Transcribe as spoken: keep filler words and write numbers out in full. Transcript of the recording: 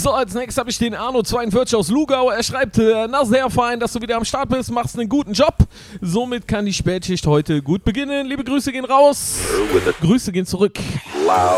So, als nächstes habe ich den Arno zweiundvierzig aus Lugau. Er schreibt, äh, na sehr fein, dass du wieder am Start bist, machst einen guten Job. Somit kann die Spätschicht heute gut beginnen. Liebe Grüße gehen raus. Grüße gehen zurück. Loud.